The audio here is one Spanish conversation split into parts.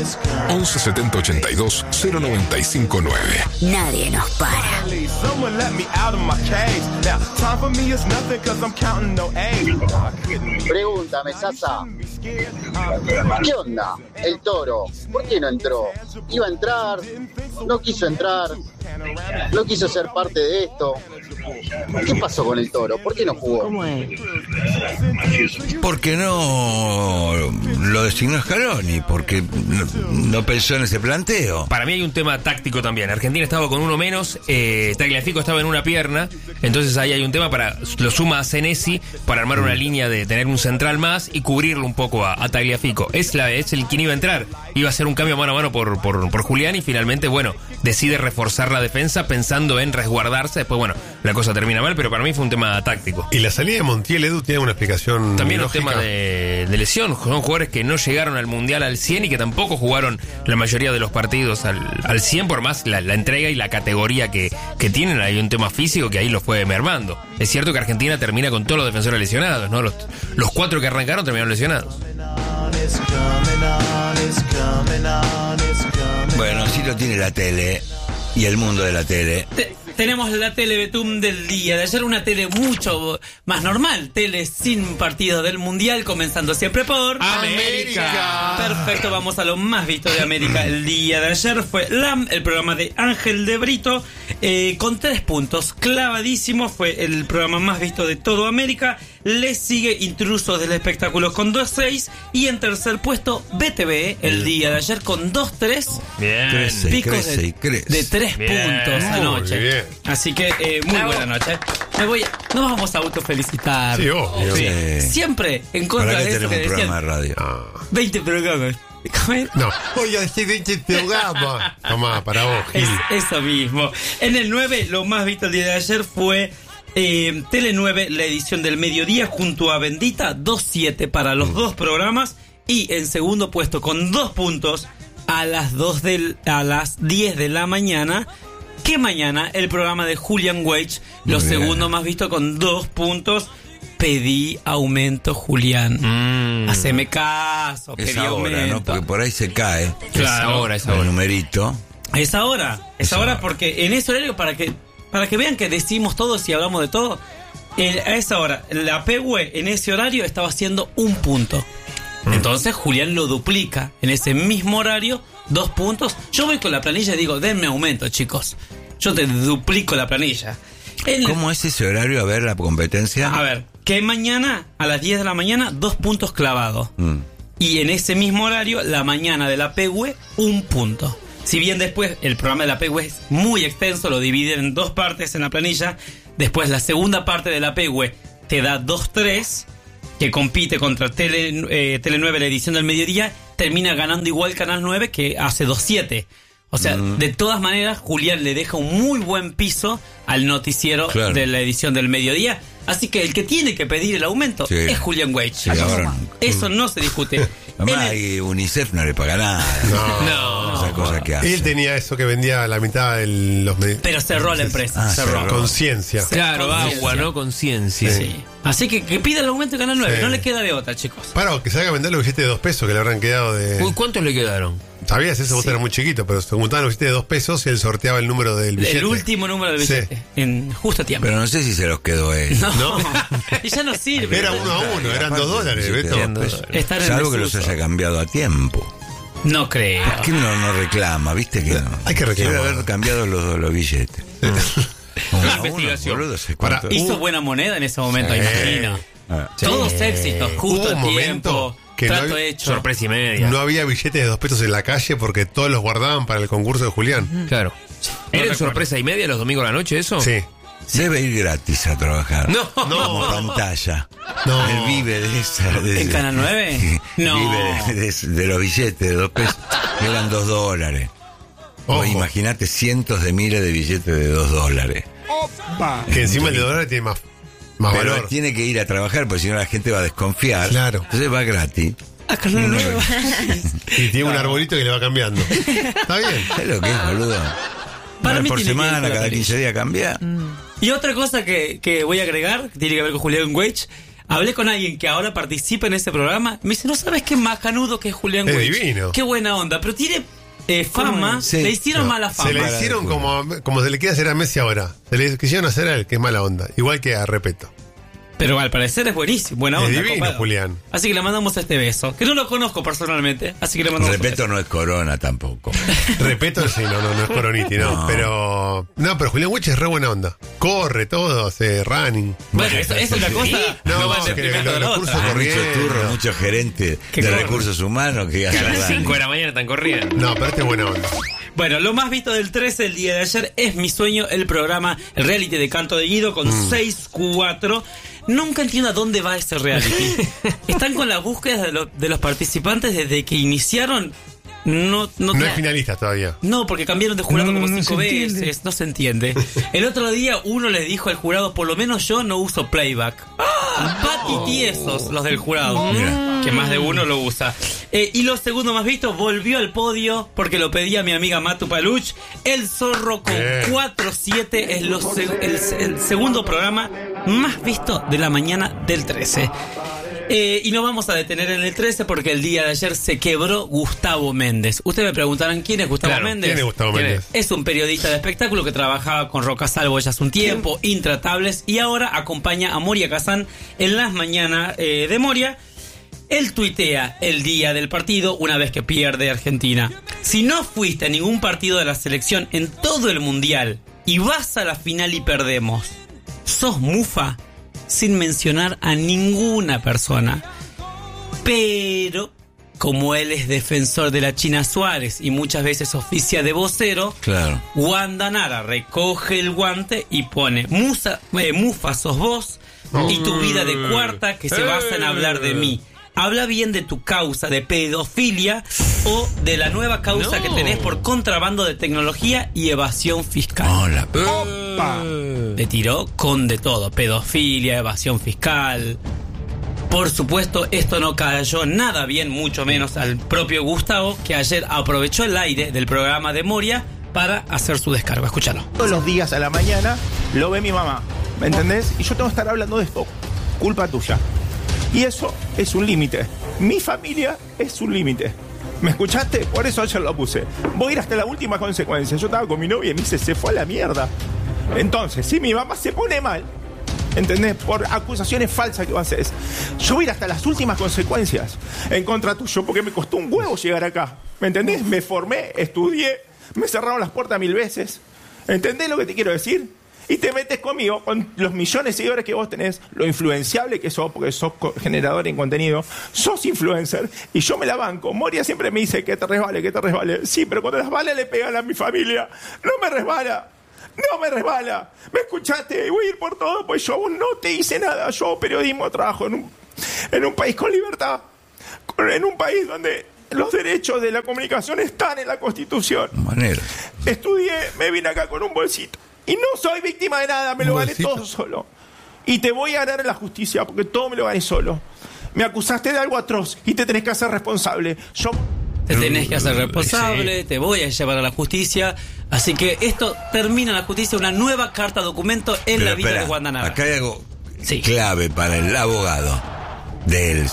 11 70 82 0959. Nadie nos para. Pregúntame, Sasa. ¿Qué onda? El Toro, ¿por qué no entró? ¿Iba a entrar? ¿No quiso entrar? ¿No quiso ser parte de esto? ¿Qué pasó con el Toro? ¿Por qué no jugó? ¿Cómo es? Porque no lo designó Scaloni, porque no pensó en ese planteo. Para mí hay un tema táctico también. Argentina estaba con uno menos, Tagliafico estaba en una pierna, entonces ahí hay un tema lo suma a Senesi para armar una línea de tener un central más y cubrirlo un poco a Tagliafico. Es el quien iba a entrar, iba a hacer un cambio mano a mano por Julián y finalmente, decide reforzar la defensa pensando en resguardarse. Después, la cosa termina mal, pero para mí fue un tema táctico. Y la salida de Montiel, Edu, tiene una explicación también lógica. Un tema de lesión. Son jugadores que no llegaron al Mundial al 100 y que tampoco jugaron la mayoría de los partidos al 100, por más la entrega y la categoría que tienen. Hay un tema físico que ahí los fue mermando. Es cierto que Argentina termina con todos los defensores lesionados, ¿no? Los 4 que arrancaron terminaron lesionados. Bueno, así lo tiene la tele y el mundo de la tele. Tenemos la tele Betum del día de ayer, una tele mucho más normal, tele sin partido del Mundial, comenzando siempre por América. Perfecto, vamos a lo más visto de América el día de ayer. Fue LAM, el programa de Ángel de Brito, con 3 puntos, clavadísimo, fue el programa más visto de todo América. Le sigue Intrusos del Espectáculo con 2.6 y en tercer puesto BTV el día de ayer con 2.3. Bien. Picos de 3 Bien. puntos anoche. Bien. Así que muy buena noche. Nos vamos a autofelicitar. Sí, obvio. Sí. Siempre en contra ¿Para qué de eso tenemos que un programa decían. de radio? 20 programas. No. Voy a decir 20 programas. Tomá, para vos, Gil. Es eso mismo. En el 9, lo más visto el día de ayer fue Tele 9, la edición del mediodía junto a Bendita, 2.7 para los 2 programas. Y en segundo puesto con 2 puntos a las 10 de la mañana. Que mañana el programa de Julian Weich, lo segundo más visto con 2 puntos. Pedí aumento, Julián. Haceme caso, pedí Es ahora, aumento. ¿no? Porque por ahí se cae. Claro. Es ahora. El numerito. Es ahora porque en ese horario, para que vean que decimos todo y hablamos de todo, a esa hora, la PW en ese horario estaba haciendo 1 punto. Entonces Julián lo duplica en ese mismo horario, 2 puntos. Yo voy con la planilla y digo, denme aumento, chicos. Yo te duplico la planilla. ¿Cómo es ese horario? A ver, la competencia. A ver, que mañana a las 10 de la mañana 2 puntos clavados. Y en ese mismo horario, la mañana de la PW, 1 punto. Si bien después el programa de la PW es muy extenso, lo dividen en 2 partes en la planilla. Después la segunda parte de la PW te da 2-3, que compite contra Tele 9, la edición del mediodía. Termina ganando igual Canal 9, que hace 2-7. O sea, de todas maneras, Julián le deja un muy buen piso al noticiero de la edición del mediodía. Así que el que tiene que pedir el aumento es Julián Weich. Sí, ahora eso no se discute. Además, UNICEF no le paga nada. No. Esa cosa que hace. Él tenía eso que vendía la mitad de los medios. Pero cerró la empresa. Cerró. Conciencia. Claro, agua, ¿no? Conciencia. Sí. Así que pida el aumento de Canal 9. No le queda de otra, chicos. Para que se haga vender los billetes de 2 pesos que le habrán quedado de... Uy, ¿cuántos le quedaron? ¿Sabías eso? Vos eras muy chiquito, pero se juntaban los billetes de 2 pesos y él sorteaba el número del billete. El último número del billete. Sí. En justo tiempo. Pero no sé si se los quedó él. No. Y ya no sirve. Era 1 a 1, eran $2, Sí, Beto. Estar en Salvo que los desuso. haya cambiado a tiempo. No creo. ¿Por qué no reclama? ¿Viste que no? Hay que reclamar. Debe haber cambiado los billetes. Una investigación. Hizo buena moneda en ese momento, imagino. Todos éxitos, justo Hubo un a momento tiempo, que trato no había- hecho. Sorpresa y media. No había billetes de 2 pesos en la calle porque todos los guardaban para el concurso de Julián. Claro. ¿Era sorpresa y media los domingos a la noche eso? Sí. Debe ir gratis a trabajar. No. Como pantalla. No. Él vive de esa. ¿En Canal 9? No. Vive de los billetes de 2 pesos. Que eran $2. Ojo. O imagínate cientos de miles de billetes de $2. Que encima el de dólares tiene más Pero valor. él tiene que ir a trabajar porque si no la gente va a desconfiar. Claro. Entonces va gratis. A Canal 9. Y tiene un arbolito que le va cambiando. Está bien. ¿Sabes lo que es, boludo? Para mí Por tiene que ir semana, con la cada planilla. 15 días cambia. Y otra cosa que voy a agregar, que tiene que ver con Julián Weich, Hablé con alguien que ahora participa en ese programa. Me dice, ¿no sabes qué macanudo que es Julián Es Weich? divino. Qué buena onda, pero tiene fama. Sí. Le hicieron mala fama. Se le hicieron como se le quiere hacer a Messi ahora. Se le quisieron hacer a él, que es mala onda. Igual que a Repeto. Pero al parecer es buenísimo, buena Es onda. divino, copado. Julián. Así que le mandamos este beso. Que no lo conozco personalmente, así que le mandamos Repeto un beso. no es Corona tampoco. Repeto, sí, no es Coroniti, no. Pero Julián Weich es re buena onda. Corre todo, hace running. Bueno, eso es una cosa. No, va en que detrimento de la los otra. cursos Hay corriendo. muchos turros, muchos gerentes Que de corren. recursos humanos que Que a las hacen 5 de la mañana están corriendo. No, pero este es buena onda. Bueno, lo más visto del 13 el día de ayer es Mi Sueño, el programa, el reality de Canto de Guido con 6-4. Nunca entiendo a dónde va ese reality. Están con la búsqueda de los participantes desde que iniciaron. No es finalista todavía. No, porque cambiaron de jurado como 5 se veces, entiende. no se entiende. El otro día uno le dijo al jurado, por lo menos yo no uso playback. Pati tiesos los del jurado. Mira. Que más de uno lo usa. Y lo segundo más visto, volvió al podio porque lo pedía mi amiga Matu Paluch. El Zorro con Bien. 4-7 es el segundo programa más visto de la mañana del 13. Y nos vamos a detener en el 13 porque el día de ayer se quebró Gustavo Méndez. Ustedes me preguntarán quién es Gustavo Claro, Méndez. ¿Quién es Gustavo ¿Quién Méndez? Es un periodista de espectáculo que trabajaba con Roca Salvo ya hace un tiempo, Intratables, y ahora acompaña a Moria Kazán en las mañanas de Moria. Él tuitea el día del partido una vez que pierde Argentina. Si no fuiste a ningún partido de la selección en todo el mundial y vas a la final y perdemos, sos mufa, sin mencionar a ninguna persona. Pero como él es defensor de la China Suárez y muchas veces oficia de vocero, Claro. Wanda Nara recoge el guante y pone mufa sos vos y tu vida de cuarta que se basa en hablar de mí. Habla bien de tu causa de pedofilia o de la nueva causa No. que tenés por contrabando de tecnología y evasión fiscal. Hola. Le tiró con de todo, pedofilia, evasión fiscal. Por supuesto, esto no cayó nada bien, mucho menos al propio Gustavo, que ayer aprovechó el aire del programa de Moria para hacer su descargo. Escúchalo. Todos los días a la mañana lo ve mi mamá, ¿me entendés? Y yo tengo que estar hablando de esto, culpa tuya. Y eso es un límite. Mi familia es un límite. ¿Me escuchaste? Por eso ayer lo puse. Voy a ir hasta la última consecuencia. Yo estaba con mi novia y me dice, se fue a la mierda. Entonces, si mi mamá se pone mal, ¿entendés? Por acusaciones falsas que vos haces, yo voy a ir hasta las últimas consecuencias en contra tuyo, porque me costó un huevo llegar acá. ¿Me entendés? Me formé, estudié, me cerraron las puertas 1000 veces. ¿Entendés lo que te quiero decir? Y te metes conmigo, con los millones de seguidores que vos tenés, lo influenciable que sos, porque sos generador en contenido, sos influencer, y yo me la banco. Moria siempre me dice que te resbale, que te resbale. Sí, pero cuando las balas le pegan a mi familia, no me resbala. No me resbala. ¿Me escuchaste? Voy a ir por todo, pues yo aún no te hice nada. Yo hago periodismo, trabajo en un país con libertad, en un país donde los derechos de la comunicación están en la Constitución. Manera. Estudié, me vine acá con un bolsito. Y no soy víctima de nada, me lo gané bolsito? todo solo. Y te voy a ganar en la justicia, porque todo me lo gané solo. Me acusaste de algo atroz y te tenés que hacer responsable. Yo... Te tenés que hacer responsable, te voy a llevar a la justicia. Así que esto termina en la justicia, una nueva carta documento en Pero la vida espera, de Wanda Nara. acá hay algo Sí. clave para el abogado de él.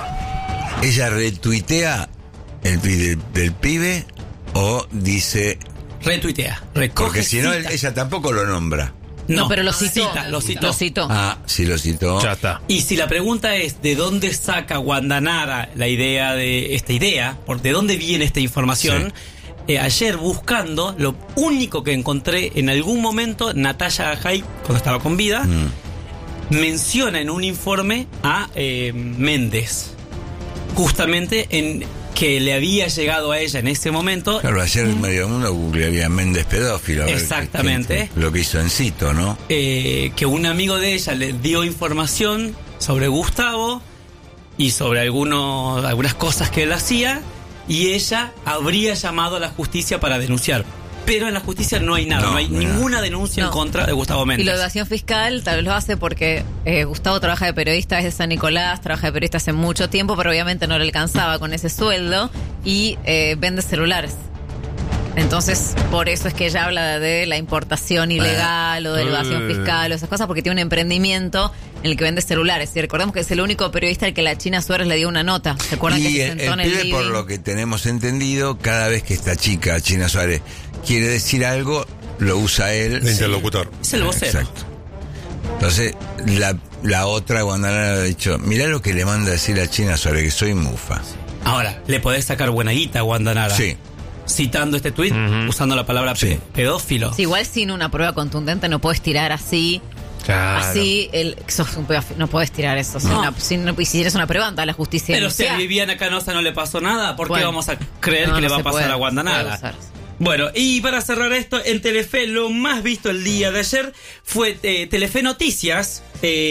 ¿Ella retuitea el del pibe o dice...? Retuitea, recoge. Porque si no, cita. ella tampoco lo nombra. No, pero lo citó. Lo citó. Lo citó. Ah, sí lo citó. Ya está. Y si la pregunta es ¿de dónde saca Wanda Nara la idea de esta idea? ¿De dónde viene esta información? Ayer buscando, lo único que encontré en algún momento, Natalia Gajay, cuando estaba con vida, menciona en un informe a Méndez. Justamente en que le había llegado a ella en ese momento. Claro, ayer medio mundo googlearía Méndez pedófilo. a ver Exactamente. lo que hizo en Cito, ¿no? Que un amigo de ella le dio información sobre Gustavo y sobre algunas cosas que él hacía, y ella habría llamado a la justicia para denunciar. Pero en la justicia no hay nada, no hay ninguna denuncia en contra de Gustavo Méndez. Y la evasión fiscal tal vez lo hace porque Gustavo trabaja de periodista desde San Nicolás, trabaja de periodista hace mucho tiempo, pero obviamente no le alcanzaba con ese sueldo y vende celulares. Entonces, por eso es que ella habla de la importación ilegal o de la evasión fiscal o esas cosas, porque tiene un emprendimiento en el que vende celulares. Y recordemos que es el único periodista al que la China Suárez le dio una nota. ¿Se acuerdan que Y se el sentó en el pibe, por living? lo que tenemos entendido, cada vez que esta chica, China Suárez, quiere decir algo, lo usa él. El interlocutor. Es el vocero. Exacto. Entonces, la otra Guandanara ha dicho, mirá lo que le manda a decir a China Suárez, que soy mufa. Ahora, le podés sacar buena guita a Guandanara. Sí. Citando este tuit, usando la palabra Sí. pedófilo. Sí, igual sin una prueba contundente no puedes tirar así. Claro. Así, sos un pedófilo, no puedes tirar eso. Y si eres una prueba, anda a la justicia. Pero si a denunciar. Viviana Canosa no le pasó nada, ¿por qué Bueno. vamos a creer No, que le no va a se pasar puede, a Guandanara? puede usar. Bueno, y para cerrar esto, en Telefe lo más visto el día de ayer fue Telefe Noticias,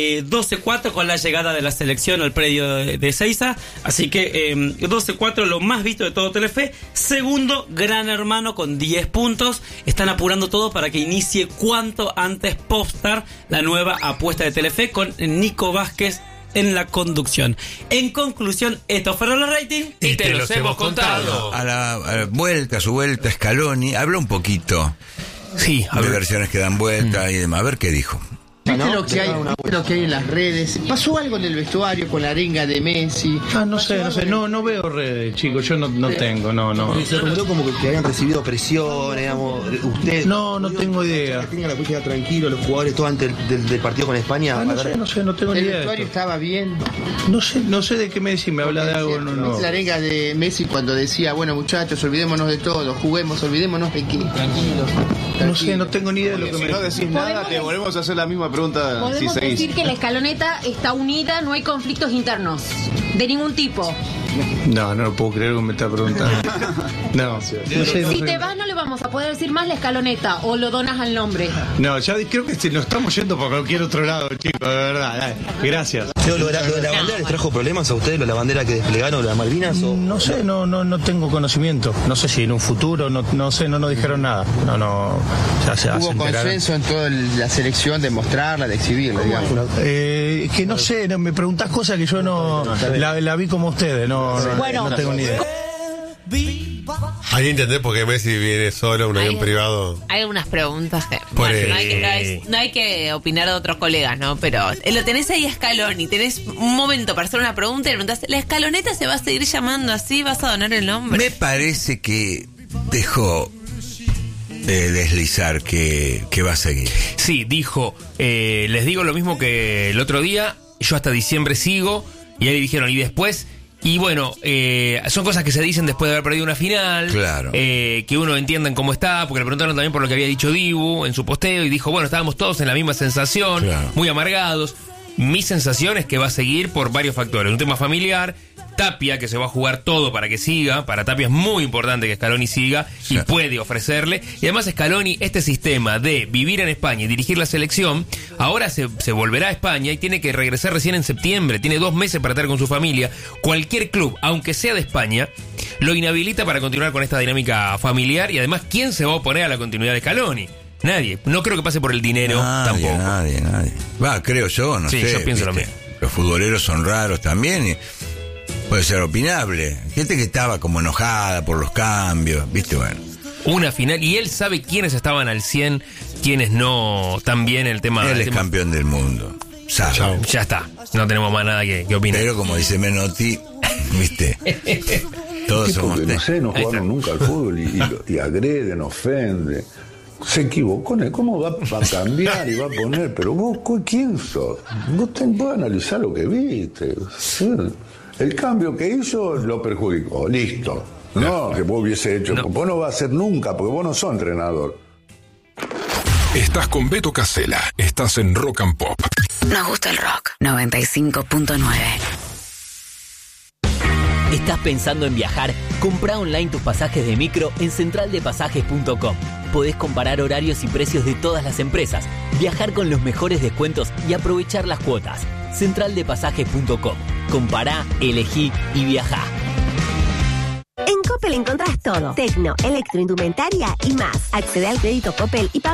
12-4 con la llegada de la selección al predio de Ezeiza. Así que 12-4 lo más visto de todo Telefe. Segundo, Gran Hermano con 10 puntos. Están apurando todo para que inicie cuanto antes Popstar, la nueva apuesta de Telefe con Nico Vázquez en la conducción. En conclusión, estos fueron los ratings Y te los hemos contado. A su vuelta, Scaloni habló un poquito Sí, a de ver. versiones que dan vuelta y demás. A ver qué dijo. ¿Viste lo que hay en las redes? ¿Pasó algo en el vestuario con la arenga de Messi? No sé, no veo redes, chicos, yo no tengo, no. Se rumoró como que habían recibido presión, digamos, usted... No tengo idea. Que tengan la política tranquilo, los jugadores, todo antes del partido con España. No sé, no tengo ni ¿El idea. vestuario estaba bien? No sé de qué me decís, me habla de algo, no. La arenga de Messi cuando decía, bueno muchachos, olvidémonos de todo, juguemos, olvidémonos de qué. Tranquilos. No sé, no tengo ni idea de lo que Si me no decís nada, te volvemos a hacer la misma pregunta si Podemos seguís. decir que la escaloneta está unida, no hay conflictos internos de ningún tipo. No puedo creer que me está preguntando. No sé. Si te vas no le vamos a poder decir más la escaloneta o lo donas al nombre. No, ya creo que nos estamos yendo por cualquier otro lado, chicos, de verdad. Dale, gracias. ¿Lo de la bandera les trajo problemas a ustedes, lo de la bandera que desplegaron, lo de las Malvinas? O... No sé, no tengo conocimiento. No sé si en un futuro, no sé, no nos dijeron nada. Ya se Hubo consenso en toda la selección de mostrarla, de exhibirla, digamos. Que no sé, me preguntás cosas que yo no la vi como ustedes, no tengo ni idea. Ahí entendés por qué Messi viene solo a un avión privado. Hay algunas preguntas que Por bueno, él. no hay que opinar de otros colegas, ¿no? Pero lo tenés ahí a Scaloni, tenés un momento para hacer una pregunta y le preguntás, ¿la escaloneta se va a seguir llamando así? ¿Vas a donar el nombre? Me parece que dejó deslizar que va a seguir. Sí, dijo, les digo lo mismo que el otro día, yo hasta diciembre sigo, y ahí dijeron, y después... Y bueno, son cosas que se dicen después de haber perdido una final. Claro. Que uno entienda en cómo está, porque le preguntaron también por lo que había dicho Dibu en su posteo y dijo, bueno, estábamos todos en la misma sensación, Claro. muy amargados. Mi sensación es que va a seguir por varios factores. Un tema familiar, Tapia, que se va a jugar todo para que siga. Para Tapia es muy importante que Scaloni siga y puede ofrecerle. Y además Scaloni, este sistema de vivir en España y dirigir la selección, ahora se volverá a España y tiene que regresar recién en septiembre. Tiene 2 meses para estar con su familia. Cualquier club, aunque sea de España, lo inhabilita para continuar con esta dinámica familiar. Y además, ¿quién se va a oponer a la continuidad de Scaloni? Nadie. No creo que pase por el dinero tampoco. Nadie. Va, creo yo, no Sí, sé. yo pienso lo ¿viste? mismo. Los futboleros son raros también y puede ser opinable. Gente que estaba como enojada por los cambios, ¿viste? Bueno. Una final, y él sabe quiénes estaban al 100, quiénes no, también el tema... Él el es tema- campeón del mundo. Sabe. Ya está, no tenemos más nada que opinar. Pero como dice Menotti, ¿viste? Todos somos... Porque, no sé, no Ahí jugaron está. nunca al fútbol y agreden, ofenden. Se equivocó, ¿cómo va a cambiar y va a poner? Pero vos, ¿quién sos? Vos podés analizar lo que viste. Sí. El cambio que hizo lo perjudicó, listo. No, que vos hubiese hecho. No. Vos no vas a hacer nunca, porque vos no sos entrenador. Estás con Beto Casella. Estás en Rock and Pop. Nos gusta el rock. 95.9. ¿Estás pensando en viajar? Comprá online tus pasajes de micro en centraldepasajes.com. Podés comparar horarios y precios de todas las empresas, viajar con los mejores descuentos y aprovechar las cuotas. Centraldepasajes.com. Compará, elegí y viajá. En Coppel encontrás todo. Tecno, electroindumentaria y más. Accede al crédito Coppel y paga